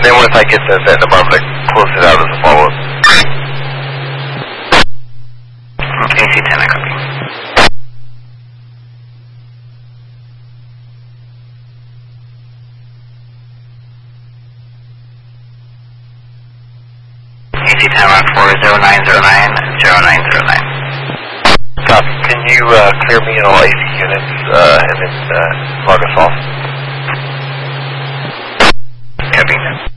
then once I get that number, I'm going to close it out as a follow-up. AC-10, I copy. AC-10, route 40909, 0909. Copy. Can you clear me in all AC units and then log us off? Copy.